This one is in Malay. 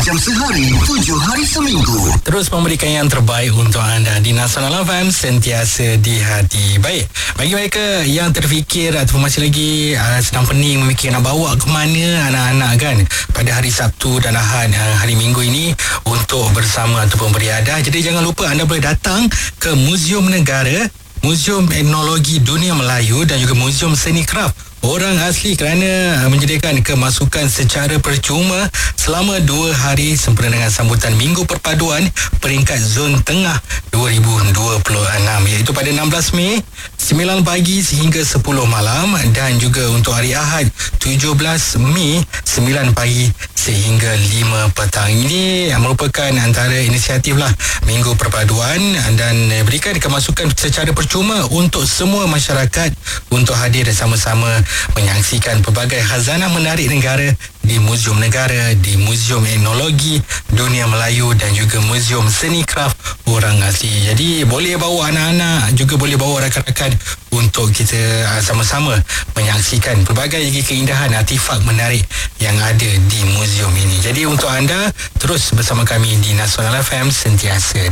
jam sehari, 7 hari seminggu. Terus memberikan yang terbaik untuk anda di Nasional FM, sentiasa di hati baik. Bagi mereka yang terfikir ataupun masih lagi sedang pening memikir nak bawa ke mana anak-anak kan pada hari Sabtu dan Ahad hari Minggu ini untuk bersama ataupun beriadah. Jadi jangan lupa anda boleh datang ke Muzium Negara, Muzium Etnologi Dunia Melayu dan juga Muzium Seni Kraf Orang Asli kerana menyediakan kemasukan secara percuma selama 2 hari sempena dengan sambutan Minggu Perpaduan peringkat Zon Tengah 2026, iaitu pada 16 Mei 9 pagi sehingga 10 malam dan juga untuk hari Ahad 17 Mei 9 pagi sehingga 5 petang. Ini merupakan antara inisiatif lah Minggu Perpaduan dan berikan kemasukan secara percuma untuk semua masyarakat untuk hadir sama-sama menyaksikan pelbagai khazanah menarik negara di Muzium Negara, di Muzium Etnologi Dunia Melayu dan juga Muzium Seni Kraf Orang Asli. Jadi boleh bawa anak-anak, juga boleh bawa rakan-rakan untuk kita sama-sama menyaksikan pelbagai keindahan artifak menarik yang ada di muzium ini. Jadi untuk anda, terus bersama kami di Nasional FM, sentiasa